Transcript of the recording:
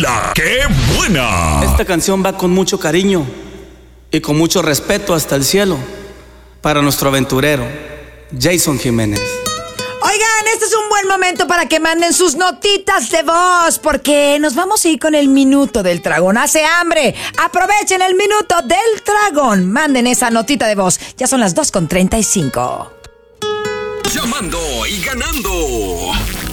La que buena. Esta canción va con mucho cariño y con mucho respeto hasta el cielo para nuestro aventurero, Jason Jiménez. Oigan, este es un buen momento para que manden sus notitas de voz, porque nos vamos a ir con el Minuto del Dragón. Hace hambre. Aprovechen el Minuto del Dragón. Manden esa notita de voz. Ya son las 2:35. Llamando y ganando.